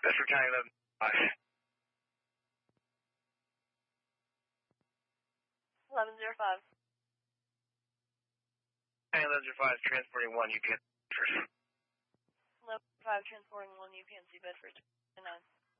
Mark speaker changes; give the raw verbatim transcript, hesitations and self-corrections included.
Speaker 1: Bedford County eleven five.
Speaker 2: eleven zero five.
Speaker 1: County eleven zero five, transporting one U P N C Bedford.
Speaker 2: eleven five, transporting one U P N C Bedford. nine.